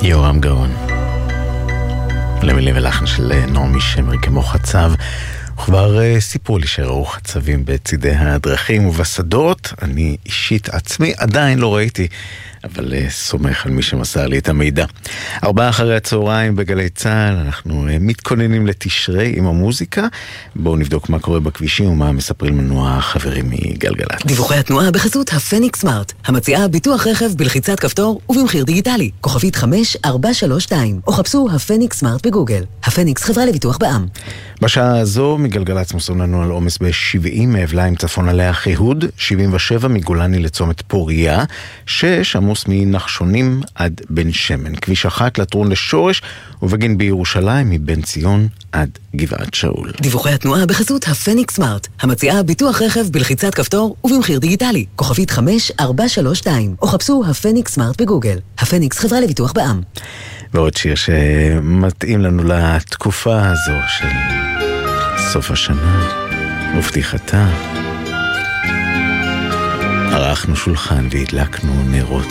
יורם גאון, למילים ולחן של נעמי שמר כמו חצב. כבר סיפרו לי שראו חצבים בצידי הדרכים ובשדות. אני אישית עצמי עדיין לא ראיתי, אבל סומך על מי שמסר לי את המידע. 4 אחרי הצהריים בגלי צהל, אנחנו מתכוננים לתשרי עם המוזיקה. בואו נבדוק מה קורה בכבישים ומה מספרים לנו החברים מגלגלת. דיווחי התנועה בחסות הפניקס סמארט, המציעה ביטוח רכב בלחיצת כפתור ובמחיר דיגיטלי. כוכבית 5432, או חפשו הפניקס סמארט בגוגל. הפניקס, חברה לביטוח בע"מ. בשעה הזו מגלגלת מוסרים לנו על עומס ב-70 מאבליים צפון עלי אחיהוד, 77 מגולני לצומת פוריה, 6 עמוס מנחשונים עד בן שמן, כביש 1 לטרון לשורש, ובגין בירושלים מבן ציון עד גבעת שאול. דיווחי התנועה בחסות הפניקס סמארט, המציעה ביטוח רכב בלחיצת כפתור ובמחיר דיגיטלי. כוכבית 5432, או חפשו הפניקס סמארט בגוגל. הפניקס, חברה לביטוח בע"מ. ועוד שיר שמתאים לנו לתקופה הזו של סוף השנה ופתיחתה. ערכנו שולחן והדלקנו נרות.